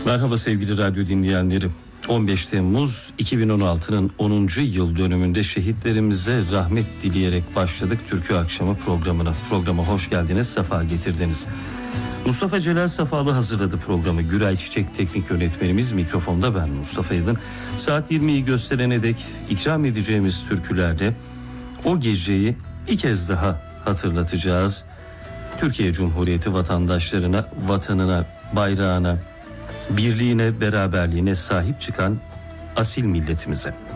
Merhaba sevgili radyo dinleyenleri. 15 Temmuz 2016'nın 10. yıl dönümünde şehitlerimize rahmet dileyerek başladık Türkü Akşamı programına. Programa hoş geldiniz, sefa getirdiniz. Mustafa Celal Safalı hazırladı programı. Güray Çiçek teknik yönetmenimiz, mikrofonda ben Mustafa Yıldın. Saat 20'yi gösterene dek ikram edeceğimiz türkülerde o geceyi bir kez daha hatırlatacağız. Türkiye Cumhuriyeti vatandaşlarına, vatanına, bayrağına, birliğine, beraberliğine sahip çıkan asil milletimize.